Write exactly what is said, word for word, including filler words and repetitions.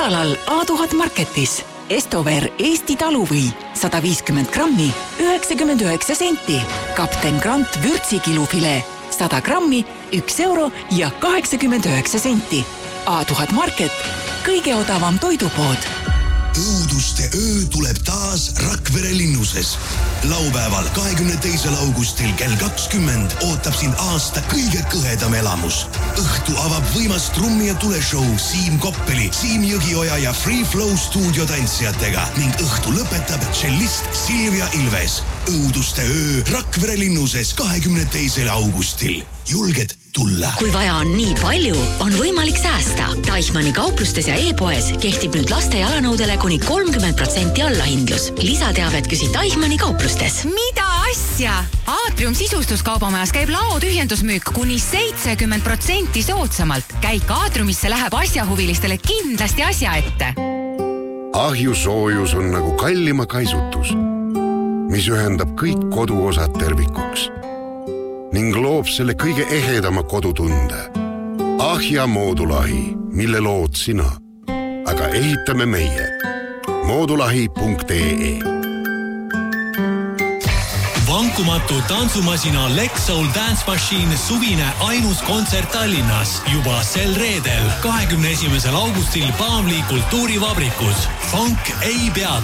nädalal A tuhat Marketis. Estover Eesti taluvõi sada viiskümmend grammi, üheksakümmend üheksa senti. Kapten Grant vürtsikilufile sada grammi, üks euro ja kaheksakümmend üheksa senti. A tuhat Market, kõige odavam toidupood. Õuduste öö tuleb taas Rakvere linnuses. Laupäeval kahekümne teisel augustil kell kakskümmend ootab sind aasta kõige kõhedam elamus. Õhtu avab võimas trummi ja tuleshow Siim Koppeli, Siim Jõgioja ja Free Flow stuudio tantsijatega ning õhtu lõpetab tšellist Silvia Ilves. Õuduste öö Rakvere linnuses kahekümne teisel augustil. Julged tulla. Kui vaja on nii palju, on võimalik säästa. Deichmanni kauplustes ja e-poes kehtib nüüd laste jalanõudele kuni kolmkümmend protsenti allahindlus. Lisateavet küsi Deichmanni kauplustes. Mida asja? Aatrium sisustuskaubamajas käib laotühjendusmüük kuni seitsekümmend protsenti soodsamalt. Käik Aatriumisse läheb asjahuvilistele kindlasti asja ette. Ahjusoojus on nagu kallima kaisutus, mis ühendab kõik koduosad tervikuks ning loob selle kõige ehedama kodutunde. Ahja moodulahi, mille lood sina, aga ehitame meie. moodulahi punkt ee Vankumatu tantsumasina Lexsoul Dance Machine suvine ainus kontsert Tallinnas juba sel reedel, kahekümne esimesel augustil Paavli kultuurivabrikus. Funk ei peatu.